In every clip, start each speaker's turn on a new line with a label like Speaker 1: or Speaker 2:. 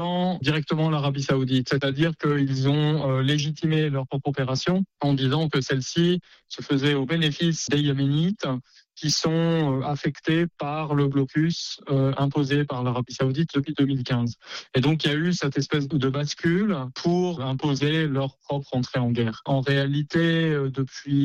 Speaker 1: directement l'Arabie Saoudite, c'est-à-dire qu'ils ont légitimé leur propre opération en disant que celle-ci se faisait au bénéfice des Yéménites qui sont affectés par le blocus imposé par l'Arabie Saoudite depuis 2015. Et donc il y a eu cette espèce de bascule pour imposer leur propre entrée en guerre. En réalité, depuis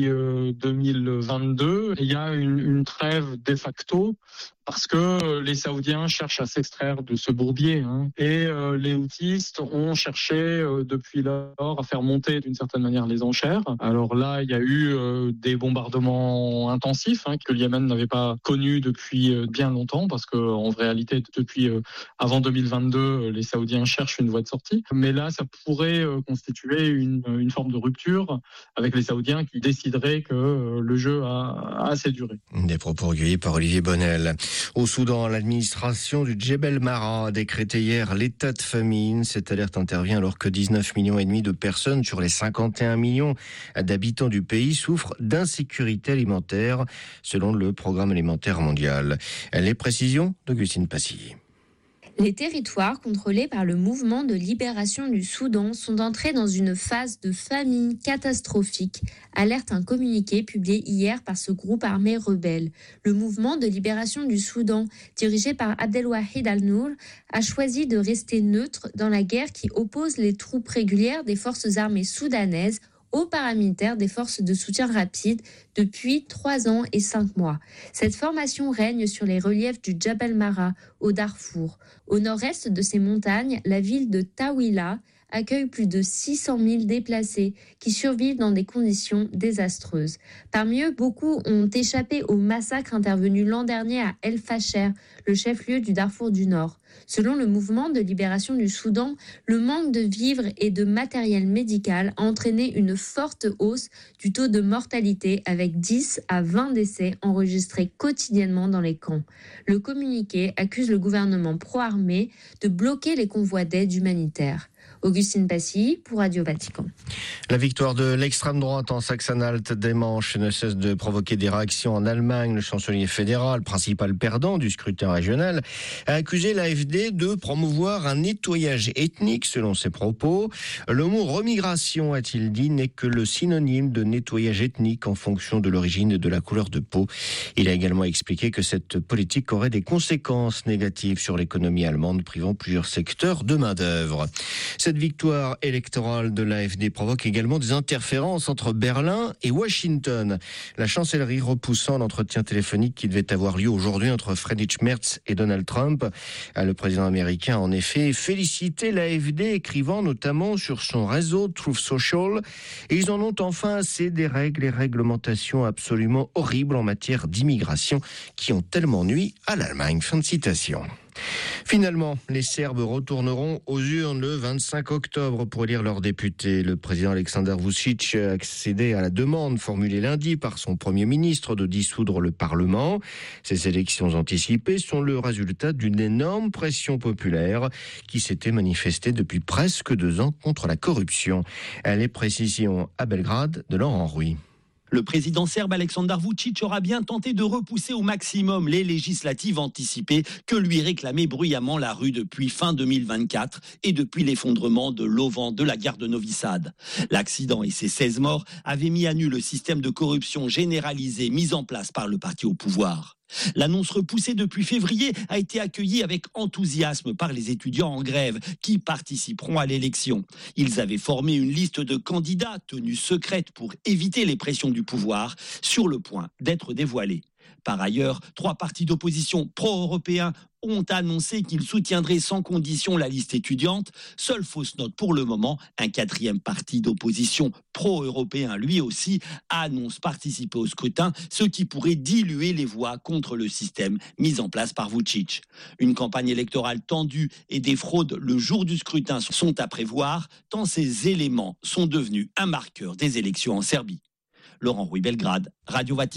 Speaker 1: 2022, il y a une trêve de facto parce que les Saoudiens cherchent à s'extraire de ce bourbier. Et les houthistes ont cherché depuis lors à faire monter d'une certaine manière les enchères. Alors là, il y a eu des bombardements intensifs que le Yémen n'avait pas connus depuis bien longtemps, parce que en réalité, depuis avant 2022, les Saoudiens cherchent une voie de sortie. Mais là, ça pourrait constituer une forme de rupture avec les Saoudiens qui décideraient que le jeu a assez duré.
Speaker 2: Des propos recueillis par Olivier Bonnel. Au Soudan, l'administration du Djebel Mara a décrété hier l'état de famine. Cette alerte intervient alors que 19,5 millions de personnes sur les 51 millions d'habitants du pays souffrent d'insécurité alimentaire, selon le Programme alimentaire mondial. Les précisions d'Augustine Passy.
Speaker 3: Les territoires contrôlés par le mouvement de libération du Soudan sont entrés dans une phase de famine catastrophique, alerte un communiqué publié hier par ce groupe armé rebelle. Le mouvement de libération du Soudan, dirigé par Abdelwahid Al-Nour, a choisi de rester neutre dans la guerre qui oppose les troupes régulières des forces armées soudanaises aux paramilitaires des forces de soutien rapide depuis 3 ans et 5 mois. Cette formation règne sur les reliefs du Djebel Mara, au Darfour. Au nord-est de ces montagnes, la ville de Tawila accueille plus de 600 000 déplacés qui survivent dans des conditions désastreuses. Parmi eux, beaucoup ont échappé au massacre intervenu l'an dernier à El Fasher, le chef-lieu du Darfour du Nord. Selon le mouvement de libération du Soudan, le manque de vivres et de matériel médical a entraîné une forte hausse du taux de mortalité avec 10 à 20 décès enregistrés quotidiennement dans les camps. Le communiqué accuse le gouvernement pro-armé de bloquer les convois d'aide humanitaire. Augustine Passy pour Radio Vatican.
Speaker 2: La victoire de l'extrême droite en Saxe-Anhalt dimanche ne cesse de provoquer des réactions en Allemagne. Le chancelier fédéral, principal perdant du scrutin régional, a accusé l'AfD de promouvoir un nettoyage ethnique selon ses propos. Le mot remigration, a-t-il dit, n'est que le synonyme de nettoyage ethnique en fonction de l'origine et de la couleur de peau. Il a également expliqué que cette politique aurait des conséquences négatives sur l'économie allemande, privant plusieurs secteurs de main-d'œuvre. Cette victoire électorale de l'AfD provoque également des interférences entre Berlin et Washington. La chancellerie repoussant l'entretien téléphonique qui devait avoir lieu aujourd'hui entre Friedrich Merz et Donald Trump. Le président américain a en effet félicité l'AfD, écrivant notamment sur son réseau Truth Social. Et ils en ont enfin assez des règles et réglementations absolument horribles en matière d'immigration qui ont tellement nui à l'Allemagne. Fin de citation. Finalement, les Serbes retourneront aux urnes le 25 octobre pour élire leurs députés. Le président Aleksandar Vučić a accédé à la demande formulée lundi par son Premier ministre de dissoudre le Parlement. Ces élections anticipées sont le résultat d'une énorme pression populaire qui s'était manifestée depuis presque 2 ans contre la corruption. Les précisions à Belgrade de Laurent Rouy.
Speaker 4: Le président serbe Aleksandar Vučić aura bien tenté de repousser au maximum les législatives anticipées que lui réclamait bruyamment la rue depuis fin 2024 et depuis l'effondrement de l'auvent de la gare de Novi Sad. L'accident et ses 16 morts avaient mis à nu le système de corruption généralisé mis en place par le parti au pouvoir. L'annonce repoussée depuis février a été accueillie avec enthousiasme par les étudiants en grève qui participeront à l'élection. Ils avaient formé une liste de candidats tenus secrète pour éviter les pressions du pouvoir, sur le point d'être dévoilée. Par ailleurs, 3 partis d'opposition pro-européens ont annoncé qu'ils soutiendraient sans condition la liste étudiante. Seule fausse note pour le moment, un 4e parti d'opposition pro-européen, lui aussi, annonce participer au scrutin, ce qui pourrait diluer les voix contre le système mis en place par Vučić. Une campagne électorale tendue et des fraudes le jour du scrutin sont à prévoir, tant ces éléments sont devenus un marqueur des élections en Serbie. Laurent Rouy, Belgrade, Radio Vatican.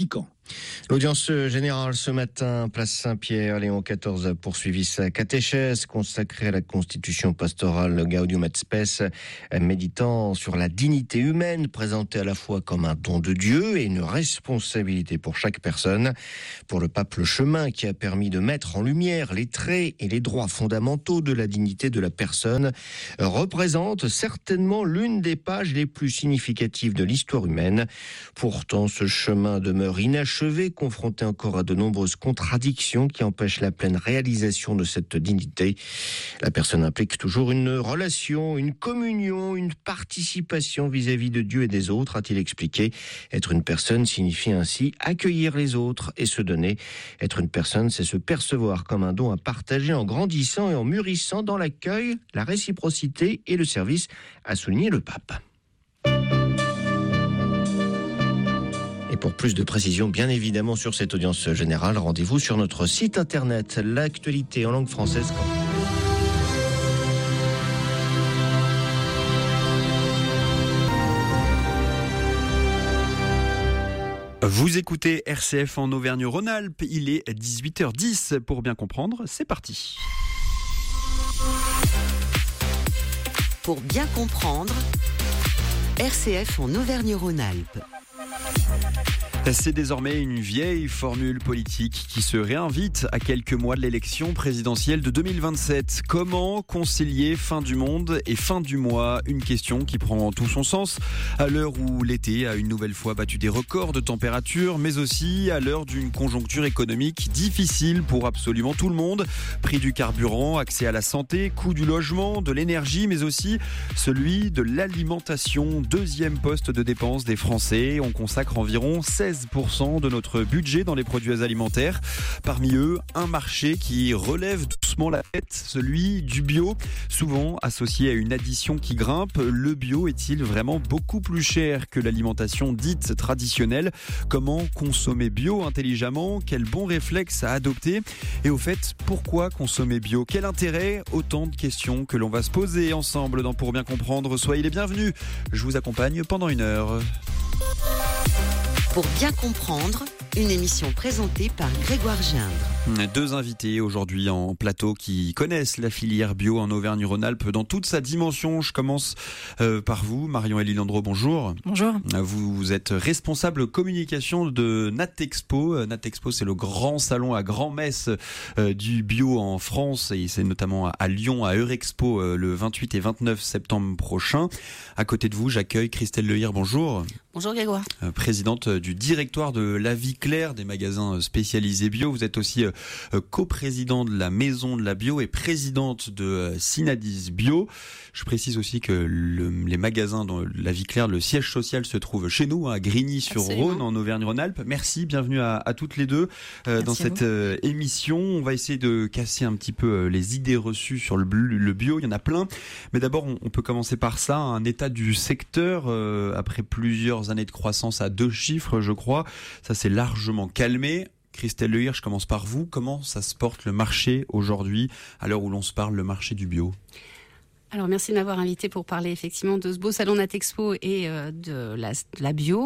Speaker 2: L'audience générale ce matin, place Saint-Pierre, Léon XIV a poursuivi sa catéchèse consacrée à la constitution pastorale Gaudium et Spes, méditant sur la dignité humaine présentée à la fois comme un don de Dieu et une responsabilité pour chaque personne. Pour le pape, le chemin qui a permis de mettre en lumière les traits et les droits fondamentaux de la dignité de la personne représente certainement l'une des pages les plus significatives de l'histoire humaine. Pourtant, ce chemin demeure inachevé, confronté encore à de nombreuses contradictions qui empêchent la pleine réalisation de cette dignité. La personne implique toujours une relation, une communion, une participation vis-à-vis de Dieu et des autres, a-t-il expliqué. Être une personne signifie ainsi accueillir les autres et se donner. Être une personne, c'est se percevoir comme un don à partager en grandissant et en mûrissant dans l'accueil, la réciprocité et le service, a souligné le pape. Et pour plus de précisions, bien évidemment, sur cette audience générale, rendez-vous sur notre site internet, l'actualité en langue française.
Speaker 5: Vous écoutez RCF en Auvergne-Rhône-Alpes, il est 18h10. Pour bien comprendre, c'est parti.
Speaker 6: Pour bien comprendre, RCF en Auvergne-Rhône-Alpes.
Speaker 5: C'est désormais une vieille formule politique qui se réinvite à quelques mois de l'élection présidentielle de 2027. Comment concilier fin du monde et fin du mois ? Une question qui prend tout son sens à l'heure où l'été a une nouvelle fois battu des records de température, mais aussi à l'heure d'une conjoncture économique difficile pour absolument tout le monde. Prix du carburant, accès à la santé, coût du logement, de l'énergie, mais aussi celui de l'alimentation. Deuxième poste de dépense des Français. On consacre environ 16% de notre budget dans les produits alimentaires. Parmi eux, un marché qui relève doucement la tête, celui du bio, souvent associé à une addition qui grimpe. Le bio est-il vraiment beaucoup plus cher que l'alimentation dite traditionnelle ? Comment consommer bio intelligemment ? Quel bon réflexe à adopter ? Et au fait, pourquoi consommer bio ? Quel intérêt ? Autant de questions que l'on va se poser ensemble dans Pour bien comprendre. Soyez les bienvenus. Je vous accompagne pendant 1 heure.
Speaker 6: Pour bien comprendre, une émission présentée par Grégoire Gindre.
Speaker 5: 2 invités aujourd'hui en plateau qui connaissent la filière bio en Auvergne-Rhône-Alpes dans toute sa dimension. Je commence par vous, Marion-Élie Landreau, bonjour.
Speaker 7: Bonjour.
Speaker 5: Vous êtes responsable communication de Natexpo. Natexpo, c'est le grand salon à Grand-Metz du bio en France, et c'est notamment à Lyon, à Eurexpo, le 28 et 29 septembre prochain. À côté de vous, j'accueille Christelle Lehir, bonjour.
Speaker 7: Bonjour Grégoire.
Speaker 5: Présidente du directoire de La Vie Claire, des magasins spécialisés bio. Vous êtes aussi coprésidente de la Maison de la Bio et présidente de Synadis Bio. Je précise aussi que les magasins de La Vie Claire, le siège social se trouve chez nous, à Grigny-sur-Rhône, en Auvergne-Rhône-Alpes. Merci, bienvenue à toutes les deux dans cette émission. On va essayer de casser un petit peu les idées reçues sur le bio. Il y en a plein. Mais d'abord, on peut commencer par ça. Un état du secteur après plusieurs années de croissance à 2 chiffres, je crois. Ça s'est largement calmé. Christelle Lehir, je commence par vous. Comment ça se porte le marché aujourd'hui, à l'heure où l'on se parle, le marché du bio ?
Speaker 7: Alors merci de m'avoir invité pour parler effectivement de ce beau salon Natexpo et de la bio.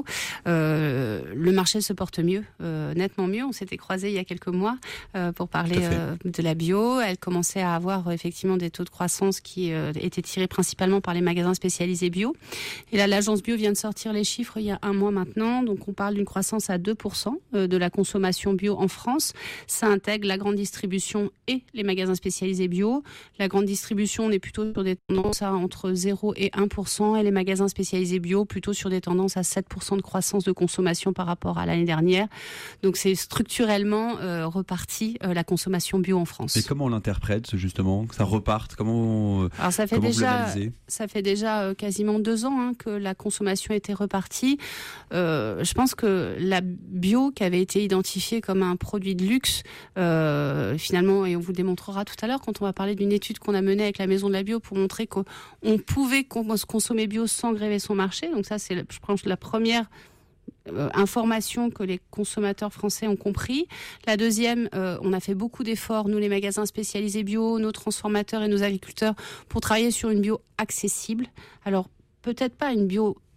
Speaker 7: Le marché se porte mieux, nettement mieux. On s'était croisés il y a quelques mois pour parler de la bio. Elle commençait à avoir effectivement des taux de croissance qui étaient tirés principalement par les magasins spécialisés bio. Et là, l'agence bio vient de sortir les chiffres il y a 1 mois maintenant. Donc on parle d'une croissance à 2% de la consommation bio en France. Ça intègre la grande distribution et les magasins spécialisés bio. La grande distribution, on est plutôt sur des tendances à entre 0 et 1%, et les magasins spécialisés bio plutôt sur des tendances à 7% de croissance de consommation par rapport à l'année dernière. Donc c'est structurellement reparti la consommation bio en France.
Speaker 5: Et comment on l'interprète justement, que ça reparte ? Alors
Speaker 7: ça fait déjà quasiment 2 ans que la consommation était repartie. Je pense que la bio, qui avait été identifiée comme un produit de luxe, finalement, et on vous le démontrera tout à l'heure quand on va parler d'une étude qu'on a menée avec la Maison de la Bio pour montrer qu'on pouvait consommer bio sans gréver son marché. Donc ça, c'est, je pense, la première information que les consommateurs français ont compris. La deuxième, on a fait beaucoup d'efforts, nous les magasins spécialisés bio, nos transformateurs et nos agriculteurs, pour travailler sur une bio accessible. Alors peut-être pas une bio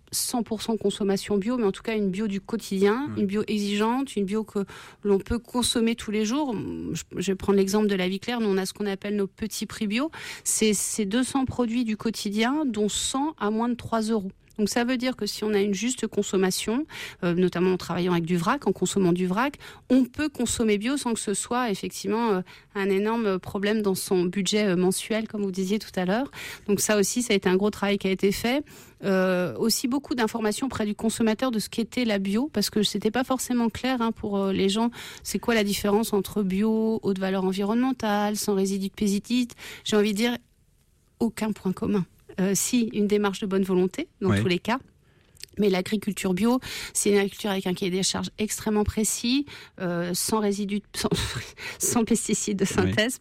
Speaker 7: 100% consommation bio, mais en tout cas une bio du quotidien, une bio exigeante, une bio que l'on peut consommer tous les jours. Je vais prendre l'exemple de la Vie Claire. Nous, on a ce qu'on appelle nos petits prix bio. C'est 200 produits du quotidien, dont 100 à moins de 3 €. Donc ça veut dire que si on a une juste consommation, notamment en travaillant avec du vrac, en consommant du vrac, on peut consommer bio sans que ce soit effectivement un énorme problème dans son budget mensuel, comme vous disiez tout à l'heure. Donc ça aussi, ça a été un gros travail qui a été fait. Aussi beaucoup d'informations auprès du consommateur de ce qu'était la bio, parce que c'était pas forcément clair pour les gens. C'est quoi la différence entre bio, haute valeur environnementale, sans résidus de pesticides? J'ai envie de dire, aucun point commun. Si, une démarche de bonne volonté, dans tous les cas. Mais l'agriculture bio, c'est une agriculture avec un cahier des charges extrêmement précis, sans résidus, sans pesticides de synthèse,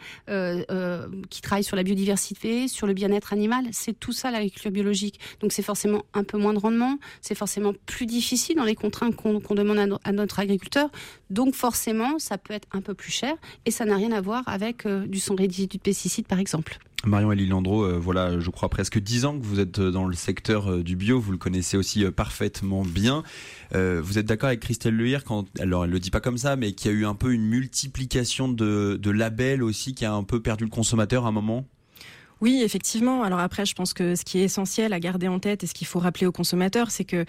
Speaker 7: qui travaille sur la biodiversité, sur le bien-être animal. C'est tout ça l'agriculture biologique. Donc c'est forcément un peu moins de rendement, c'est forcément plus difficile dans les contraintes qu'on demande à notre agriculteur. Donc forcément, ça peut être un peu plus cher et ça n'a rien à voir avec du sans résidus de pesticides, par exemple.
Speaker 5: Marion-Élie Landreau, voilà, je crois presque 10 ans que vous êtes dans le secteur du bio, vous le connaissez aussi parfaitement bien. Vous êtes d'accord avec Christelle Lehir alors elle le dit pas comme ça, mais qu'il y a eu un peu une multiplication de labels aussi, qui a un peu perdu le consommateur à un moment?
Speaker 8: Oui, effectivement. Alors après, je pense que ce qui est essentiel à garder en tête et ce qu'il faut rappeler aux consommateurs, c'est que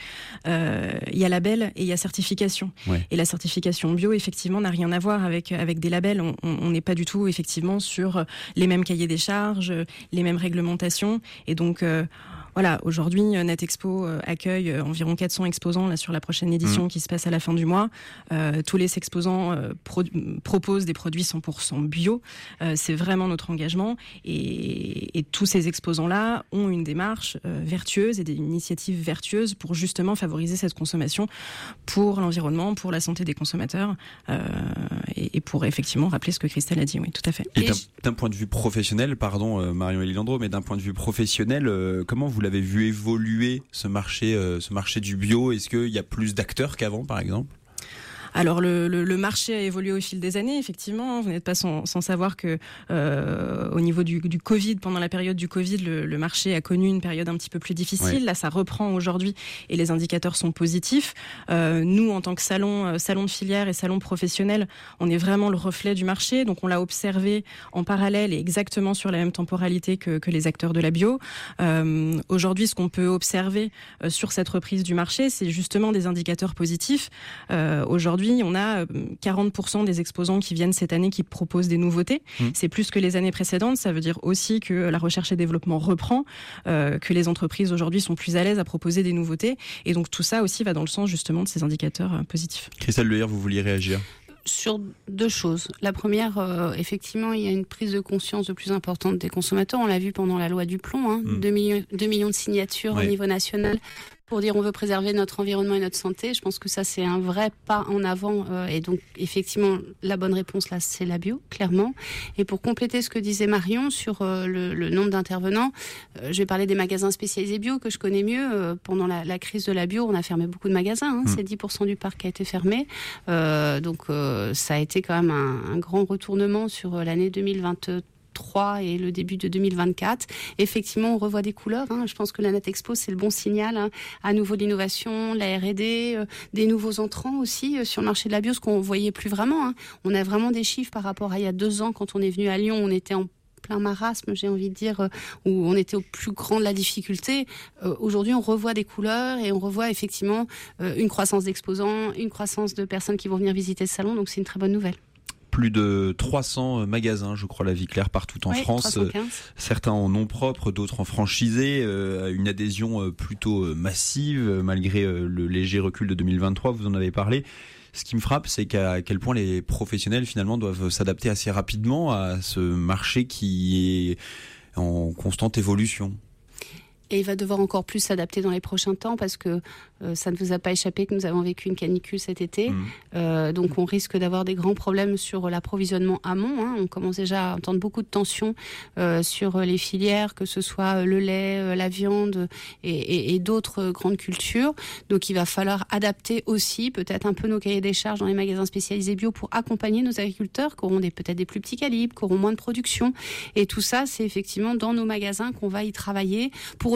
Speaker 8: il y a label et il y a certification. Ouais. Et la certification bio, effectivement, n'a rien à voir avec des labels. On n'est pas du tout, effectivement, sur les mêmes cahiers des charges, les mêmes réglementations. Et donc, voilà, aujourd'hui, Natexpo accueille environ 400 exposants là, sur la prochaine édition qui se passe à la fin du mois. Tous les exposants proposent des produits 100% bio. C'est vraiment notre engagement. Et tous ces exposants-là ont une démarche vertueuse et des initiatives vertueuses pour justement favoriser cette consommation pour l'environnement, pour la santé des consommateurs et pour effectivement rappeler ce que Christelle a dit. Oui, tout à fait.
Speaker 5: Et d'un point de vue professionnel, pardon Marion-Élie Landreau, mais d'un point de vue professionnel, comment vous l'avez vu évoluer ce marché du bio? Est-ce qu'il y a plus d'acteurs qu'avant, par exemple?
Speaker 8: Alors le marché a évolué au fil des années, effectivement. Vous n'êtes pas sans savoir que au niveau du Covid, pendant la période du Covid, le marché a connu une période un petit peu plus difficile. Ouais. Là, ça reprend aujourd'hui et les indicateurs sont positifs. Nous, en tant que salon de filière et salon professionnel, on est vraiment le reflet du marché. Donc, on l'a observé en parallèle et exactement sur la même temporalité que les acteurs de la bio. Aujourd'hui, ce qu'on peut observer sur cette reprise du marché, c'est justement des indicateurs positifs. Aujourd'hui, on a 40% des exposants qui viennent cette année qui proposent des nouveautés. C'est plus que les années précédentes. Ça veut dire aussi que la recherche et développement reprend, que les entreprises aujourd'hui sont plus à l'aise à proposer des nouveautés. Et donc tout ça aussi va dans le sens justement de ces indicateurs positifs.
Speaker 5: Christelle Lehir, vous vouliez réagir ?
Speaker 7: Sur deux choses. La première, effectivement, il y a une prise de conscience de plus importante des consommateurs. On l'a vu pendant la loi du plomb, 2 millions de signatures au niveau national pour dire on veut préserver notre environnement et notre santé. Je pense que ça, c'est un vrai pas en avant. Et donc, effectivement, la bonne réponse, là, c'est la bio, clairement. Et pour compléter ce que disait Marion sur le nombre d'intervenants, je vais parler des magasins spécialisés bio que je connais mieux. Pendant la crise de la bio, on a fermé beaucoup de magasins. C'est 10% du parc qui a été fermé. Donc, ça a été quand même un grand retournement sur l'année 2023 et le début de 2024. Effectivement, on revoit des couleurs. Je pense que la Natexpo, c'est le bon signal. À nouveau de l'innovation, la R&D, des nouveaux entrants aussi sur le marché de la bio, ce qu'on ne voyait plus vraiment. On a vraiment des chiffres par rapport à il y a 2 ans, quand on est venu à Lyon, on était en plein marasme, j'ai envie de dire, où on était au plus grand de la difficulté. Aujourd'hui, on revoit des couleurs et on revoit effectivement une croissance d'exposants, une croissance de personnes qui vont venir visiter ce salon. Donc, c'est une très bonne nouvelle.
Speaker 5: Plus de 300 magasins, je crois, la Vie Claire partout en France. 315. Certains en nom propre, d'autres en franchisé. Une adhésion plutôt massive, malgré le léger recul de 2023. Vous en avez parlé. Ce qui me frappe, c'est qu'à quel point les professionnels, finalement, doivent s'adapter assez rapidement à ce marché qui est en constante évolution.
Speaker 7: Et il va devoir encore plus s'adapter dans les prochains temps parce que ça ne vous a pas échappé que nous avons vécu une canicule cet été. Donc on risque d'avoir des grands problèmes sur l'approvisionnement amont. On commence déjà à entendre beaucoup de tensions sur les filières, que ce soit le lait, la viande et d'autres grandes cultures. Donc il va falloir adapter aussi peut-être un peu nos cahiers des charges dans les magasins spécialisés bio pour accompagner nos agriculteurs qui auront peut-être des plus petits calibres, qui auront moins de production. Et tout ça, c'est effectivement dans nos magasins qu'on va y travailler pour aussi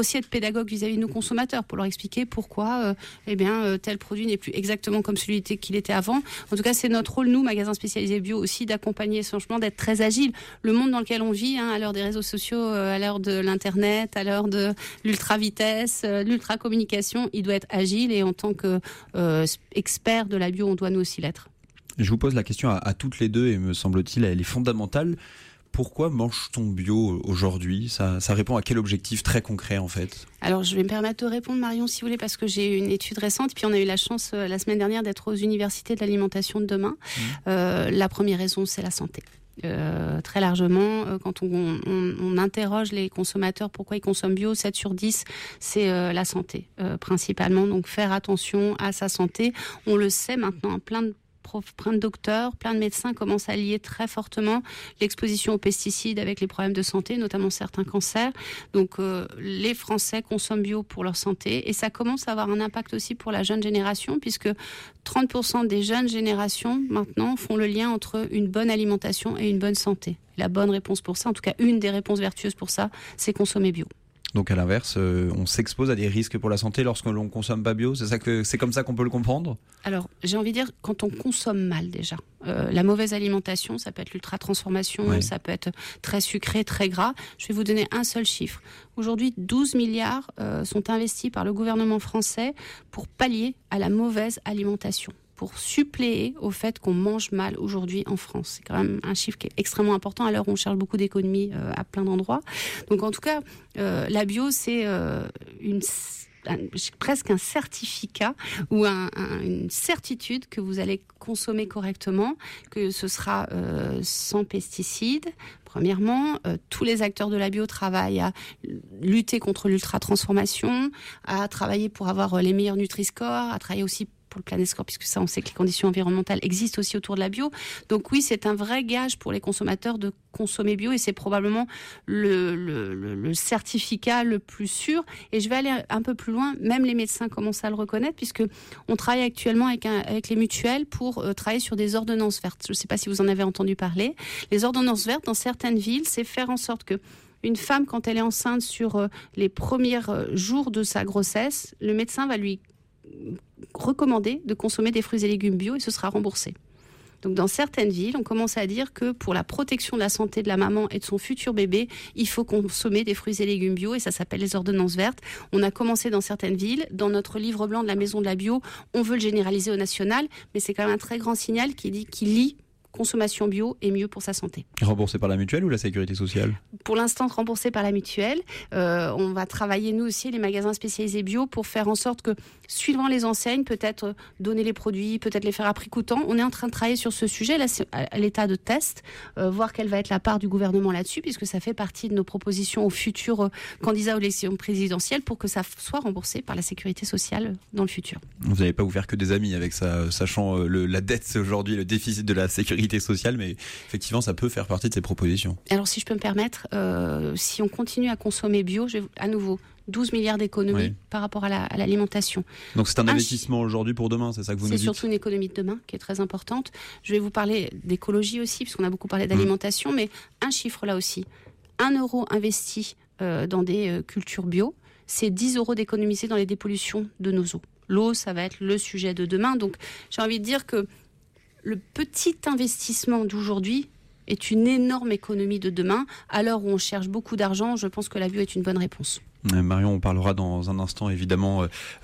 Speaker 7: aussi être pédagogue vis-à-vis de nos consommateurs pour leur expliquer pourquoi tel produit n'est plus exactement comme celui qu'il était avant. En tout cas, c'est notre rôle, nous, magasins spécialisés bio, aussi d'accompagner ce changement, d'être très agile. Le monde dans lequel on vit, à l'heure des réseaux sociaux, à l'heure de l'internet, à l'heure de l'ultra-vitesse, l'ultra-communication, il doit être agile, et en tant qu'expert de la bio, on doit nous aussi l'être.
Speaker 5: Je vous pose la question à toutes les deux, et me semble-t-il, elle est fondamentale. Pourquoi mange-t-on bio aujourd'hui ? Ça répond à quel objectif très concret, en fait ?
Speaker 7: Alors, je vais me permettre de répondre, Marion, si vous voulez, parce que j'ai eu une étude récente, puis on a eu la chance la semaine dernière d'être aux universités de l'alimentation de demain. La première raison, c'est la santé. Très largement, quand on interroge les consommateurs pourquoi ils consomment bio, 7 sur 10 c'est la santé principalement, donc faire attention à sa santé. On le sait maintenant, plein de docteurs, plein de médecins commencent à lier très fortement l'exposition aux pesticides avec les problèmes de santé, notamment certains cancers. Donc les Français consomment bio pour leur santé, et ça commence à avoir un impact aussi pour la jeune génération, puisque 30% des jeunes générations maintenant font le lien entre une bonne alimentation et une bonne santé. La bonne réponse pour ça, en tout cas une des réponses vertueuses pour ça, c'est consommer bio.
Speaker 5: Donc à l'inverse, on s'expose à des risques pour la santé lorsque l'on consomme pas bio. C'est comme ça qu'on peut le comprendre ?
Speaker 7: Alors, j'ai envie de dire, quand on consomme mal déjà, la mauvaise alimentation, ça peut être l'ultra-transformation, ça peut être très sucré, très gras. Je vais vous donner un seul chiffre. Aujourd'hui, 12 milliards sont investis par le gouvernement français pour pallier à la mauvaise alimentation, pour suppléer au fait qu'on mange mal aujourd'hui en France. C'est quand même un chiffre qui est extrêmement important à l'heure où on cherche beaucoup d'économies à plein d'endroits. Donc en tout cas, la bio, c'est presque un certificat ou une certitude que vous allez consommer correctement, que ce sera sans pesticides. Premièrement, tous les acteurs de la bio travaillent à lutter contre l'ultra-transformation, à travailler pour avoir les meilleurs Nutri-Score, à travailler aussi pour le Planet-Score, puisque ça, on sait que les conditions environnementales existent aussi autour de la bio. Donc oui, c'est un vrai gage pour les consommateurs de consommer bio, et c'est probablement le certificat le plus sûr. Et je vais aller un peu plus loin, même les médecins commencent à le reconnaître, puisque on travaille actuellement avec les mutuelles pour travailler sur des ordonnances vertes. Je ne sais pas si vous en avez entendu parler. Les ordonnances vertes, dans certaines villes, c'est faire en sorte que une femme, quand elle est enceinte sur les premiers jours de sa grossesse, le médecin va lui recommander de consommer des fruits et légumes bio, et ce sera remboursé. Donc dans certaines villes, on commence à dire que pour la protection de la santé de la maman et de son futur bébé, il faut consommer des fruits et légumes bio, et ça s'appelle les ordonnances vertes. On a commencé dans certaines villes. Dans notre livre blanc de la Maison de la Bio, on veut le généraliser au national, mais c'est quand même un très grand signal qui lie consommation bio est mieux pour sa santé.
Speaker 5: Remboursé par la mutuelle ou la sécurité sociale ?
Speaker 7: Pour l'instant, remboursé par la mutuelle. On va travailler, nous aussi, les magasins spécialisés bio, pour faire en sorte que, suivant les enseignes, peut-être donner les produits, peut-être les faire à prix coûtant. On est en train de travailler sur ce sujet. Là, c'est à l'état de test, voir quelle va être la part du gouvernement là-dessus, puisque ça fait partie de nos propositions aux futurs candidats aux élections présidentielles, pour que ça soit remboursé par la sécurité sociale dans le futur.
Speaker 5: Vous n'allez pas vous faire que des amis avec ça, sachant la dette aujourd'hui, le déficit de la sécurité sociale, mais effectivement, ça peut faire partie de ces propositions.
Speaker 7: Alors, si je peux me permettre, si on continue à consommer bio, à nouveau, 12 milliards d'économies par rapport à l'alimentation.
Speaker 5: Donc c'est un investissement aujourd'hui pour demain, c'est ça que vous nous dites ?
Speaker 7: C'est surtout une économie de demain qui est très importante. Je vais vous parler d'écologie aussi, puisqu'on a beaucoup parlé d'alimentation, mais un chiffre là aussi. 1 euro investi dans des cultures bio, c'est 10 euros d'économiser dans les dépollutions de nos eaux. L'eau, ça va être le sujet de demain. Donc j'ai envie de dire que le petit investissement d'aujourd'hui est une énorme économie de demain. À l'heure où on cherche beaucoup d'argent, je pense que la bio est une bonne réponse.
Speaker 5: Marion, on parlera dans un instant évidemment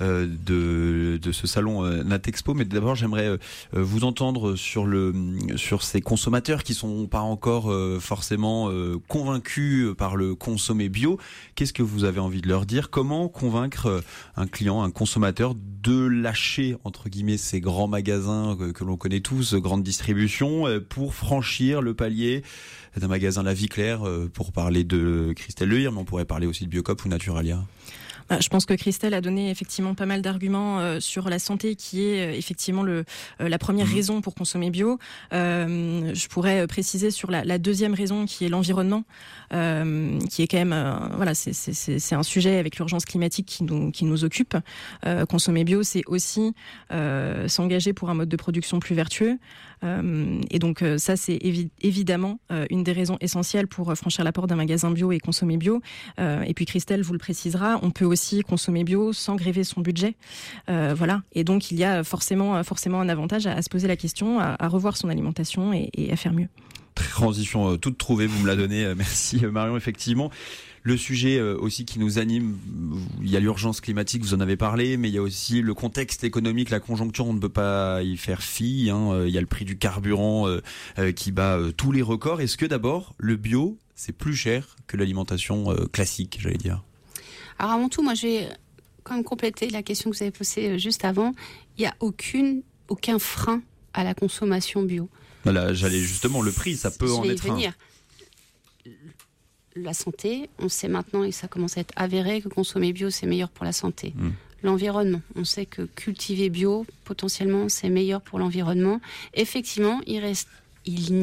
Speaker 5: de ce salon Natexpo, mais d'abord j'aimerais vous entendre sur ces consommateurs qui sont pas encore forcément convaincus par le consommer bio. Qu'est-ce que vous avez envie de leur dire ? Comment convaincre un client, un consommateur de lâcher entre guillemets ces grands magasins que l'on connaît tous, grande distribution, pour franchir le palier d'un magasin La Vie Claire, pour parler de Christelle Lehir, mais on pourrait parler aussi de Biocoop ou Naturalia.
Speaker 8: Je pense que Christelle a donné effectivement pas mal d'arguments sur la santé, qui est effectivement la première raison pour consommer bio. Je pourrais préciser sur la deuxième raison, qui est l'environnement, qui est quand même c'est un sujet avec l'urgence climatique qui nous occupe. Consommer bio, c'est aussi s'engager pour un mode de production plus vertueux. Et donc ça, c'est évidemment une des raisons essentielles pour franchir la porte d'un magasin bio et consommer bio. Et puis Christelle vous le précisera, on peut aussi consommer bio sans grever son budget. Voilà. Et donc il y a forcément un avantage à se poser la question, à revoir son alimentation et à faire mieux.
Speaker 5: Transition toute trouvée, vous me la donnez. Merci Marion, effectivement. Le sujet aussi qui nous anime, il y a l'urgence climatique, vous en avez parlé, mais il y a aussi le contexte économique, la conjoncture, on ne peut pas y faire fi. Il y a le prix du carburant qui bat tous les records. Est-ce que d'abord, le bio, c'est plus cher que l'alimentation classique, j'allais dire ?
Speaker 7: Alors avant tout, moi je vais quand même compléter la question que vous avez posée juste avant. Il n'y a aucun frein à la consommation bio.
Speaker 5: Voilà, j'allais justement, le prix, ça peut en être un.
Speaker 7: La santé, on sait maintenant, et ça commence à être avéré, que consommer bio, c'est meilleur pour la santé. L'environnement, on sait que cultiver bio, potentiellement, c'est meilleur pour l'environnement. Effectivement, il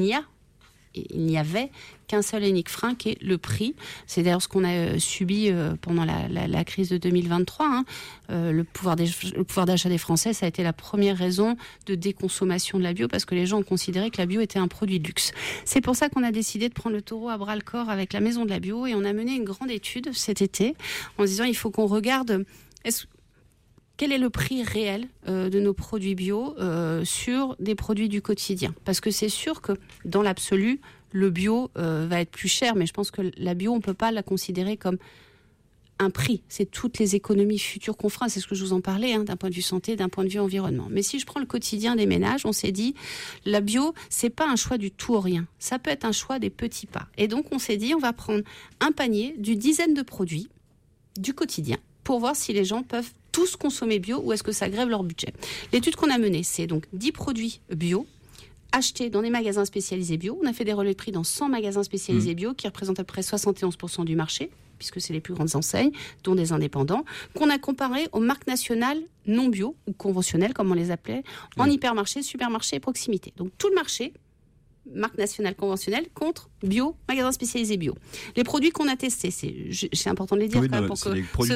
Speaker 7: n'y avait qu'un seul et unique frein, qui est le prix. C'est d'ailleurs ce qu'on a subi pendant la crise de 2023. Le pouvoir d'achat des Français, ça a été la première raison de déconsommation de la bio, parce que les gens ont considéré que la bio était un produit de luxe. C'est pour ça qu'on a décidé de prendre le taureau à bras-le-corps avec la Maison de la Bio, et on a mené une grande étude cet été en disant il faut qu'on regarde quel est le prix réel de nos produits bio sur des produits du quotidien. Parce que c'est sûr que dans l'absolu, le bio va être plus cher, mais je pense que la bio, on ne peut pas la considérer comme un prix. C'est toutes les économies futures qu'on fera, c'est ce que je vous en parlais, d'un point de vue santé, d'un point de vue environnement. Mais si je prends le quotidien des ménages, on s'est dit, la bio, c'est pas un choix du tout ou rien. Ça peut être un choix des petits pas. Et donc, on s'est dit, on va prendre un panier d'une dizaine de produits du quotidien pour voir si les gens peuvent tous consommer bio ou est-ce que ça grève leur budget. L'étude qu'on a menée, c'est donc 10 produits bio achetés dans des magasins spécialisés bio. On a fait des relevés de prix dans 100 magasins spécialisés bio qui représentent à peu près 71% du marché, puisque c'est les plus grandes enseignes, dont des indépendants, qu'on a comparé aux marques nationales non bio ou conventionnelles, comme on les appelait, en hypermarché, supermarché et proximité. Donc tout le marché, marque nationale conventionnelle, contre bio, magasin spécialisé bio. Les produits qu'on a testés, c'est important de les dire quand même, pour que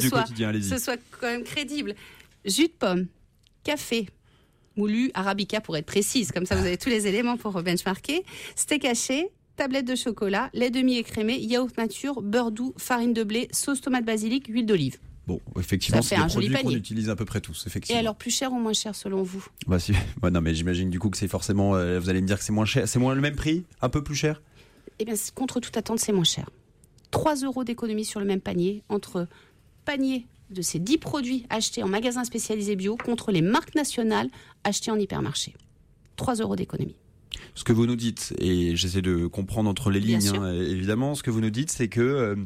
Speaker 7: ce soit quand même crédible. Jus de pomme, café, moulu, arabica pour être précise, comme ça vous avez tous les éléments pour benchmarker, steak haché, tablette de chocolat, lait demi-écrémé, yaourt nature, beurre doux, farine de blé, sauce tomate basilic, huile d'olive.
Speaker 5: Bon, effectivement, c'est des produits qu'on utilise à peu près tous, effectivement.
Speaker 7: Et alors, plus cher ou moins cher selon vous ?
Speaker 5: Non, mais j'imagine du coup que c'est forcément... vous allez me dire que c'est moins cher. C'est moins le même prix ? Un peu plus cher ?
Speaker 7: Eh bien, contre toute attente, c'est moins cher. 3 € d'économie sur le même panier, entre panier de ces 10 produits achetés en magasin spécialisé bio contre les marques nationales achetées en hypermarché. 3 € d'économie.
Speaker 5: Ce que vous nous dites, et j'essaie de comprendre entre les lignes, évidemment, ce que vous nous dites, c'est que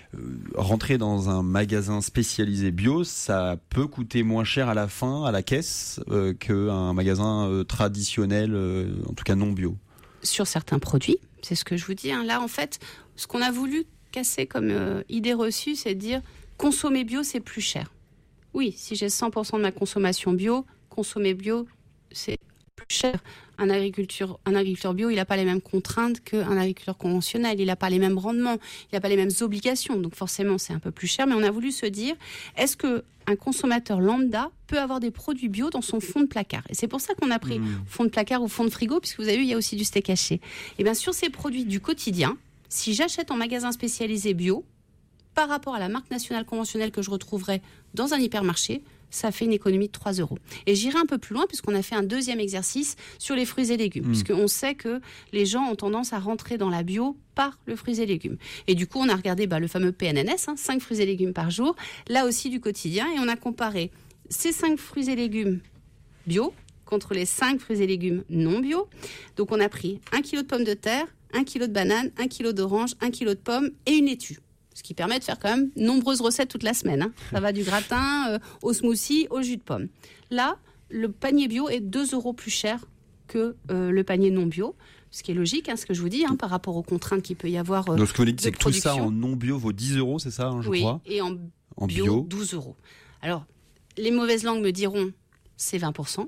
Speaker 5: rentrer dans un magasin spécialisé bio, ça peut coûter moins cher à la fin, à la caisse, qu'un magasin traditionnel, en tout cas non bio.
Speaker 7: Sur certains produits, c'est ce que je vous dis. Là, en fait, ce qu'on a voulu casser comme idée reçue, c'est de dire consommer bio, c'est plus cher. Oui, si j'ai 100% de ma consommation bio, consommer bio, c'est plus cher. Un agriculteur bio, il n'a pas les mêmes contraintes qu'un agriculteur conventionnel. Il n'a pas les mêmes rendements, il n'a pas les mêmes obligations. Donc forcément, c'est un peu plus cher. Mais on a voulu se dire, est-ce qu'un consommateur lambda peut avoir des produits bio dans son fond de placard ? Et c'est pour ça qu'on a pris fond de placard ou fond de frigo, puisque vous avez vu, il y a aussi du steak haché. Et bien sur ces produits du quotidien, si j'achète en magasin spécialisé bio, par rapport à la marque nationale conventionnelle que je retrouverai dans un hypermarché, ça fait une économie de 3 €. Et j'irai un peu plus loin puisqu'on a fait un deuxième exercice sur les fruits et légumes. Puisqu'on sait que les gens ont tendance à rentrer dans la bio par le fruits et légumes. Et du coup, on a regardé le fameux PNNS, 5 fruits et légumes par jour, là aussi du quotidien. Et on a comparé ces 5 fruits et légumes bio contre les 5 fruits et légumes non bio. Donc on a pris 1 kg de pommes de terre, 1 kg de bananes, 1 kg d'oranges, 1 kg de pommes et une laitue. Ce qui permet de faire quand même nombreuses recettes toute la semaine. Ça va du gratin au smoothie, au jus de pomme. Là, le panier bio est 2 € plus cher que le panier non bio. Ce qui est logique, ce que je vous dis, par rapport aux contraintes qu'il peut y avoir.
Speaker 5: Donc ce que vous dites, c'est que tout ça en non bio vaut 10 €, c'est ça, je crois ?
Speaker 7: Oui, et en bio, 12 €. Alors, les mauvaises langues me diront, c'est 20%.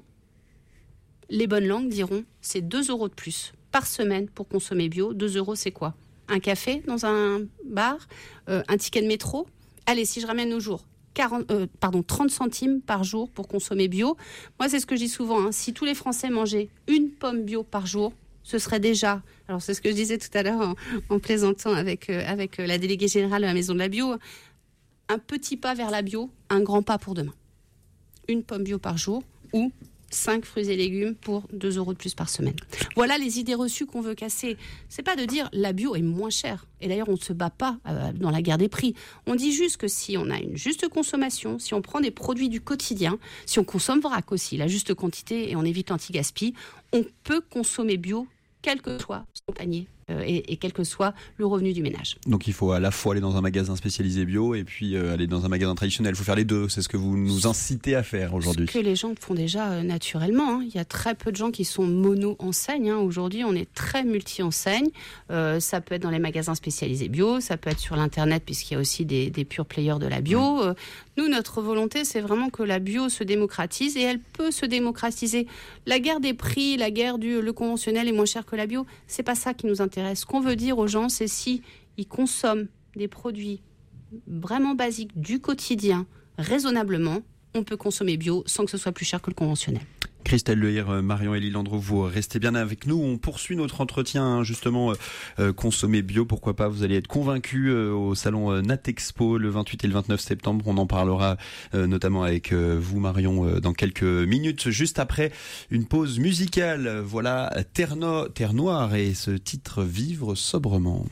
Speaker 7: Les bonnes langues diront, c'est 2 € de plus par semaine pour consommer bio. 2 €, c'est quoi ? Un café dans un bar, un ticket de métro. Allez, si je ramène nos jours, 30 centimes par jour pour consommer bio. Moi, c'est ce que je dis souvent, si tous les Français mangeaient une pomme bio par jour, ce serait déjà, alors c'est ce que je disais tout à l'heure en plaisantant avec la déléguée générale de la Maison de la Bio, un petit pas vers la bio, un grand pas pour demain. Une pomme bio par jour ou 5 fruits et légumes pour 2 € de plus par semaine. Voilà les idées reçues qu'on veut casser. C'est pas de dire la bio est moins chère. Et d'ailleurs, on ne se bat pas dans la guerre des prix. On dit juste que si on a une juste consommation, si on prend des produits du quotidien, si on consomme vrac aussi, la juste quantité et on évite l'anti-gaspi, on peut consommer bio, quel que soit son panier et quel que soit le revenu du ménage.
Speaker 5: Donc il faut à la fois aller dans un magasin spécialisé bio et puis aller dans un magasin traditionnel. Il faut faire les deux, c'est ce que vous nous incitez à faire aujourd'hui.
Speaker 7: Ce que les gens font déjà naturellement. Il y a très peu de gens qui sont mono-enseignes. Aujourd'hui, on est très multi-enseignes. Ça peut être dans les magasins spécialisés bio, ça peut être sur l'Internet puisqu'il y a aussi des pure players de la bio. Nous, notre volonté, c'est vraiment que la bio se démocratise et elle peut se démocratiser. La guerre des prix, la guerre le conventionnel est moins cher que la bio, c'est pas ça qui nous intéresse. Ce qu'on veut dire aux gens, c'est si ils consomment des produits vraiment basiques du quotidien, raisonnablement, on peut consommer bio sans que ce soit plus cher que le conventionnel.
Speaker 5: Christelle Lehir, Marion-Élie Landreau, vous restez bien avec nous. On poursuit notre entretien, justement, consommer bio, pourquoi pas. Vous allez être convaincus au salon Natexpo le 28 et le 29 septembre. On en parlera notamment avec vous, Marion, dans quelques minutes. Juste après une pause musicale, voilà Terre Noire et ce titre Vivre sobrement.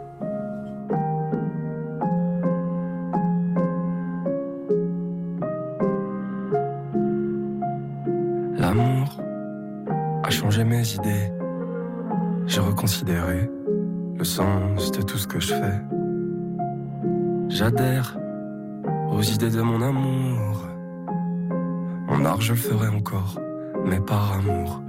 Speaker 9: L'amour a changé mes idées. J'ai reconsidéré le sens de tout ce que je fais. J'adhère aux idées de mon amour. En art, je le ferai encore, mais par amour.